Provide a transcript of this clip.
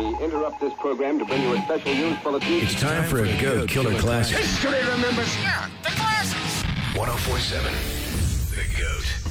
We interrupt this program to bring you a special news bulletin. It's time for a Go Killer Classic. History remembers. Yeah, the classics. 1047 The Goat.